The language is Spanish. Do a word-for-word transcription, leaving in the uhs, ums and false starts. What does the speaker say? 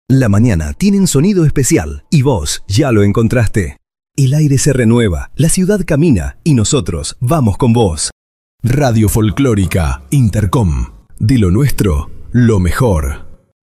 La mañana tiene un sonido especial y vos ya lo encontraste. El aire se renueva, la ciudad camina y nosotros vamos con vos. Radio Folclórica Intercom. De lo nuestro, lo mejor.